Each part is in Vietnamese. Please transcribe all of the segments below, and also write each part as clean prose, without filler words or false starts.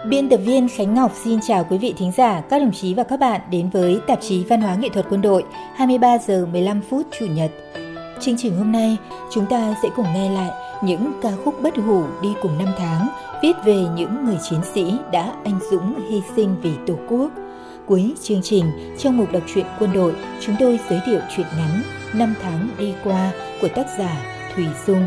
Biên tập viên Khánh Ngọc xin chào quý vị thính giả, các đồng chí và các bạn đến với tạp chí Văn hóa Nghệ thuật Quân đội 23 giờ 15 phút Chủ nhật. Chương trình hôm nay, chúng ta sẽ cùng nghe lại những ca khúc bất hủ đi cùng năm tháng, viết về những người chiến sĩ đã anh dũng hy sinh vì Tổ quốc. Cuối chương trình, trong mục đọc truyện quân đội, chúng tôi giới thiệu truyện ngắn Năm tháng đi qua của tác giả Thùy Dung.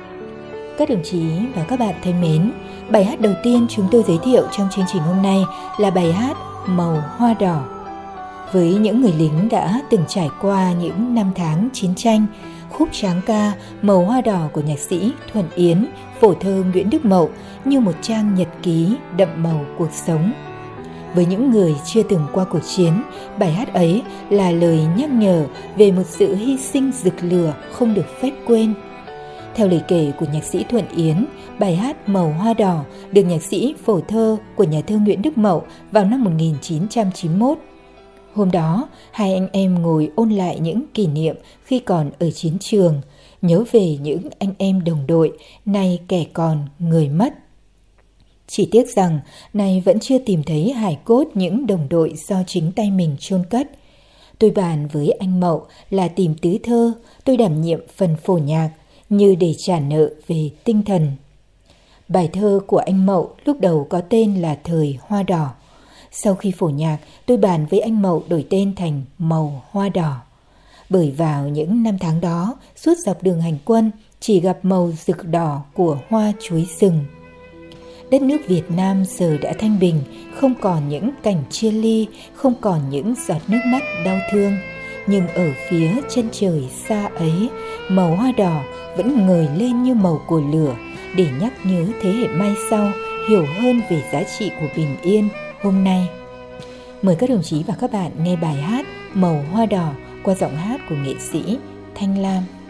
Các đồng chí và các bạn thân mến, bài hát đầu tiên chúng tôi giới thiệu trong chương trình hôm nay là bài hát Màu Hoa Đỏ. Với những người lính đã từng trải qua những năm tháng chiến tranh, khúc tráng ca Màu Hoa Đỏ của nhạc sĩ Thuận Yến, phổ thơ Nguyễn Đức Mậu như một trang nhật ký đậm màu cuộc sống. Với những người chưa từng qua cuộc chiến, bài hát ấy là lời nhắc nhở về một sự hy sinh rực lửa không được phép quên. Theo lời kể của nhạc sĩ Thuận Yến, bài hát Màu Hoa Đỏ được nhạc sĩ phổ thơ của nhà thơ Nguyễn Đức Mậu vào năm 1991. Hôm đó, hai anh em ngồi ôn lại những kỷ niệm khi còn ở chiến trường, nhớ về những anh em đồng đội, nay kẻ còn người mất. Chỉ tiếc rằng, nay vẫn chưa tìm thấy hài cốt những đồng đội do chính tay mình chôn cất. Tôi bàn với anh Mậu là tìm tứ thơ, tôi đảm nhiệm phần phổ nhạc, như để trả nợ về tinh thần. Bài thơ của anh Mậu lúc đầu có tên là Thời Hoa Đỏ. Sau khi phổ nhạc, tôi bàn với anh Mậu đổi tên thành Màu Hoa Đỏ. Bởi vào những năm tháng đó, suốt dọc đường hành quân, chỉ gặp màu rực đỏ của hoa chuối rừng. Đất nước Việt Nam giờ đã thanh bình, không còn những cảnh chia ly, không còn những giọt nước mắt đau thương. Nhưng ở phía chân trời xa ấy, màu hoa đỏ vẫn ngời lên như màu của lửa để nhắc nhớ thế hệ mai sau hiểu hơn về giá trị của bình yên hôm nay. Mời các đồng chí và các bạn nghe bài hát Màu Hoa Đỏ qua giọng hát của nghệ sĩ Thanh Lam.